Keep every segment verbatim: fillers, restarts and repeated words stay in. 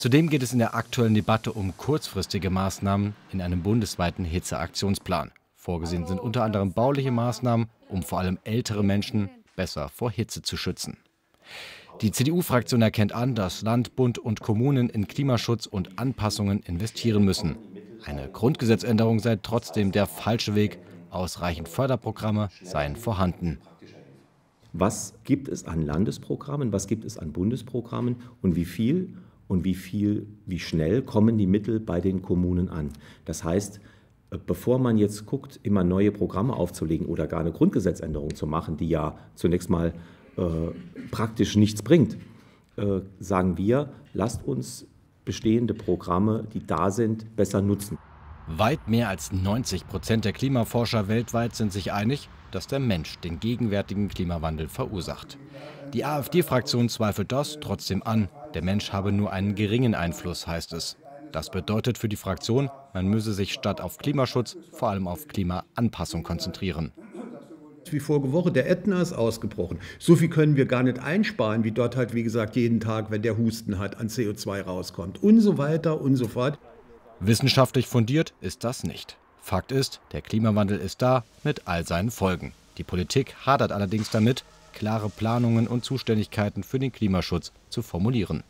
Zudem geht es in der aktuellen Debatte um kurzfristige Maßnahmen in einem bundesweiten Hitzeaktionsplan. Vorgesehen sind unter anderem bauliche Maßnahmen, um vor allem ältere Menschen besser vor Hitze zu schützen. Die C D U-Fraktion erkennt an, dass Land, Bund und Kommunen in Klimaschutz und Anpassungen investieren müssen. Eine Grundgesetzänderung sei trotzdem der falsche Weg. Ausreichend Förderprogramme seien vorhanden. Was gibt es an Landesprogrammen, was gibt es an Bundesprogrammen und wie viel und wie viel, wie schnell kommen die Mittel bei den Kommunen an? Das heißt, bevor man jetzt guckt, immer neue Programme aufzulegen oder gar eine Grundgesetzänderung zu machen, die ja zunächst mal äh, praktisch nichts bringt, äh, sagen wir, lasst uns bestehende Programme, die da sind, besser nutzen. Weit mehr als neunzig Prozent der Klimaforscher weltweit sind sich einig, dass der Mensch den gegenwärtigen Klimawandel verursacht. Die AfD-Fraktion zweifelt das trotzdem an. Der Mensch habe nur einen geringen Einfluss, heißt es. Das bedeutet für die Fraktion, man müsse sich statt auf Klimaschutz vor allem auf Klimaanpassung konzentrieren. Wie vorige Woche, der Ätna ist ausgebrochen. So viel können wir gar nicht einsparen, wie dort halt, wie gesagt, jeden Tag, wenn der Husten hat, an C O zwei rauskommt und so weiter und so fort. Wissenschaftlich fundiert ist das nicht. Fakt ist, der Klimawandel ist da mit all seinen Folgen. Die Politik hadert allerdings damit, klare Planungen und Zuständigkeiten für den Klimaschutz zu formulieren.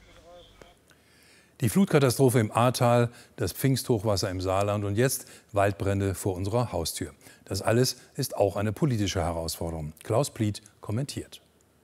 Die Flutkatastrophe im Ahrtal, das Pfingsthochwasser im Saarland und jetzt Waldbrände vor unserer Haustür. Das alles ist auch eine politische Herausforderung. Klaus Pliet kommentiert.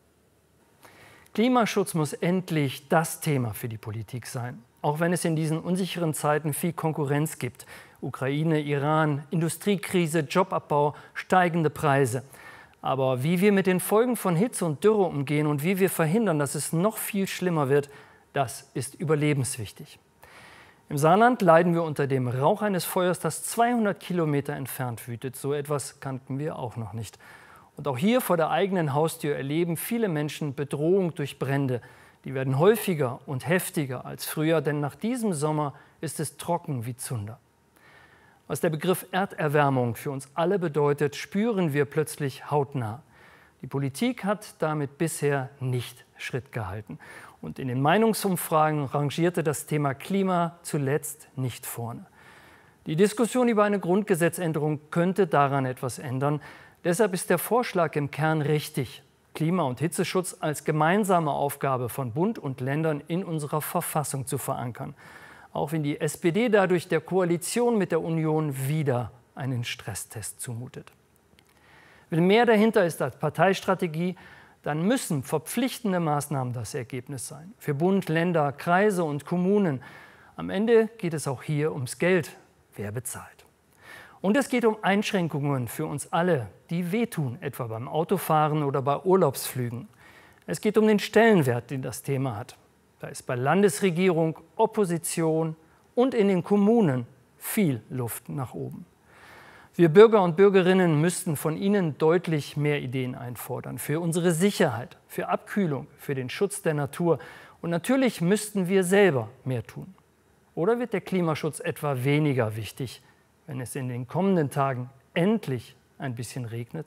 Klimaschutz muss endlich das Thema für die Politik sein. Auch wenn es in diesen unsicheren Zeiten viel Konkurrenz gibt. Ukraine, Iran, Industriekrise, Jobabbau, steigende Preise. Aber wie wir mit den Folgen von Hitze und Dürre umgehen und wie wir verhindern, dass es noch viel schlimmer wird, das ist überlebenswichtig. Im Saarland leiden wir unter dem Rauch eines Feuers, das zweihundert Kilometer entfernt wütet. So etwas kannten wir auch noch nicht. Und auch hier vor der eigenen Haustür erleben viele Menschen Bedrohung durch Brände. Die werden häufiger und heftiger als früher, denn nach diesem Sommer ist es trocken wie Zunder. Was der Begriff Erderwärmung für uns alle bedeutet, spüren wir plötzlich hautnah. Die Politik hat damit bisher nicht Schritt gehalten. Und in den Meinungsumfragen rangierte das Thema Klima zuletzt nicht vorne. Die Diskussion über eine Grundgesetzänderung könnte daran etwas ändern. Deshalb ist der Vorschlag im Kern richtig. Klima- und Hitzeschutz als gemeinsame Aufgabe von Bund und Ländern in unserer Verfassung zu verankern. Auch wenn die S P D dadurch der Koalition mit der Union wieder einen Stresstest zumutet. Wenn mehr dahinter ist als Parteistrategie, dann müssen verpflichtende Maßnahmen das Ergebnis sein. Für Bund, Länder, Kreise und Kommunen. Am Ende geht es auch hier ums Geld. Wer bezahlt? Und es geht um Einschränkungen für uns alle, die wehtun, etwa beim Autofahren oder bei Urlaubsflügen. Es geht um den Stellenwert, den das Thema hat. Da ist bei Landesregierung, Opposition und in den Kommunen viel Luft nach oben. Wir Bürger und Bürgerinnen müssten von Ihnen deutlich mehr Ideen einfordern. Für unsere Sicherheit, für Abkühlung, für den Schutz der Natur. Und natürlich müssten wir selber mehr tun. Oder wird der Klimaschutz etwa weniger wichtig, wenn es in den kommenden Tagen endlich ein bisschen regnet?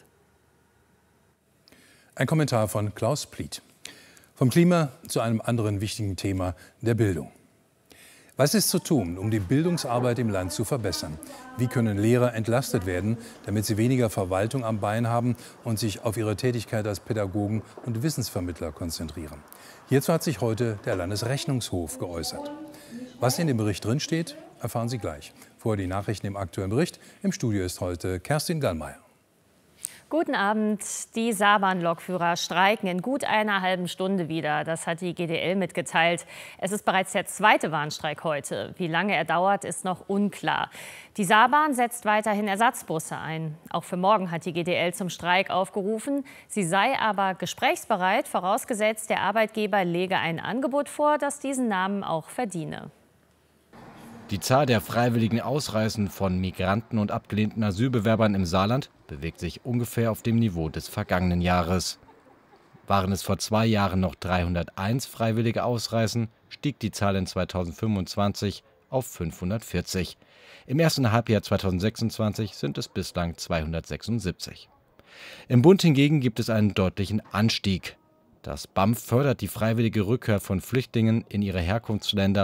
Ein Kommentar von Klaus Pliet. Vom Klima zu einem anderen wichtigen Thema, der Bildung. Was ist zu tun, um die Bildungsarbeit im Land zu verbessern? Wie können Lehrer entlastet werden, damit sie weniger Verwaltung am Bein haben und sich auf ihre Tätigkeit als Pädagogen und Wissensvermittler konzentrieren? Hierzu hat sich heute der Landesrechnungshof geäußert. Was in dem Bericht drinsteht, erfahren Sie gleich. Vorher die Nachrichten im aktuellen Bericht. Im Studio ist heute Kerstin Gallmeier. Guten Abend. Die Saarbahn-Lokführer streiken in gut einer halben Stunde wieder. Das hat die G D L mitgeteilt. Es ist bereits der zweite Warnstreik heute. Wie lange er dauert, ist noch unklar. Die Saarbahn setzt weiterhin Ersatzbusse ein. Auch für morgen hat die G D L zum Streik aufgerufen. Sie sei aber gesprächsbereit, vorausgesetzt, der Arbeitgeber lege ein Angebot vor, das diesen Namen auch verdiene. Die Zahl der freiwilligen Ausreisen von Migranten und abgelehnten Asylbewerbern im Saarland bewegt sich ungefähr auf dem Niveau des vergangenen Jahres. Waren es vor zwei Jahren noch dreihunderteins freiwillige Ausreisen, stieg die Zahl in zweitausendfünfundzwanzig auf fünfhundertvierzig. Im ersten Halbjahr zweitausendsechsundzwanzig sind es bislang zweihundertsechsundsiebzig. Im Bund hingegen gibt es einen deutlichen Anstieg. Das B A M F fördert die freiwillige Rückkehr von Flüchtlingen in ihre Herkunftsländer